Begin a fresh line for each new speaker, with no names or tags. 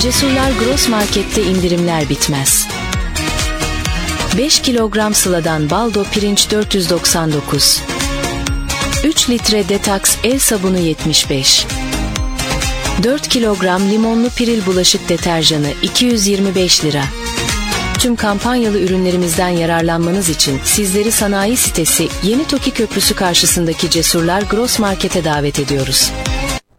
Cesurlar Gross Market'te indirimler bitmez. 5 kilogram Sıla'dan baldo pirinç 499. 3 litre Detox el sabunu 75. 4 kilogram limonlu Piril bulaşık deterjanı 225 lira. Tüm kampanyalı ürünlerimizden yararlanmanız için sizleri sanayi sitesi Yeni Toki Köprüsü karşısındaki Cesurlar Gross Market'e davet ediyoruz.